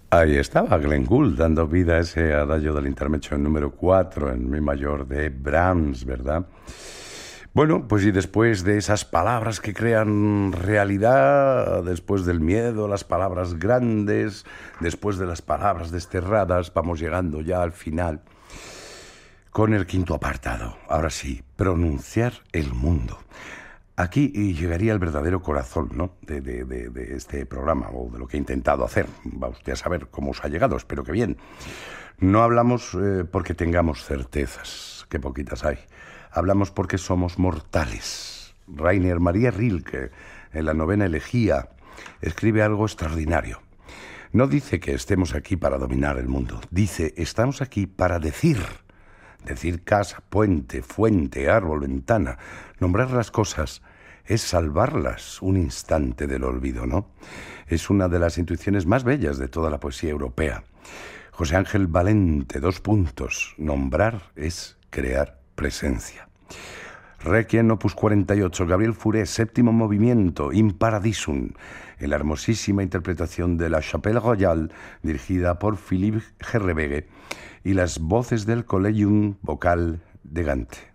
Ahí estaba Glenn Gould dando vida a ese adagio del intermezzo número 4 en mi mayor de Brahms, ¿verdad? Bueno, pues y después de esas palabras que crean realidad, después del miedo, las palabras grandes, después de las palabras desterradas, vamos llegando ya al final con el quinto apartado. Ahora sí, pronunciar el mundo. Aquí llegaría el verdadero corazón, ¿no?, de este programa, o de lo que he intentado hacer. Va usted a saber cómo os ha llegado, espero que bien. No hablamos porque tengamos certezas, que poquitas hay. Hablamos porque somos mortales. Rainer Maria Rilke, en la novena elegía, escribe algo extraordinario. No dice que estemos aquí para dominar el mundo. Dice, estamos aquí para decir. Decir casa, puente, fuente, árbol, ventana. Nombrar las cosas es salvarlas un instante del olvido, ¿no? Es una de las intuiciones más bellas de toda la poesía europea. José Ángel Valente, 2 puntos. Nombrar es crear presencia. Requiem, opus 48, Gabriel Fauré, 7º movimiento, In Paradisum, en la hermosísima interpretación de La Chapelle Royale, dirigida por Philippe Gerrebegue, y las voces del Collegium Vocal de Gante.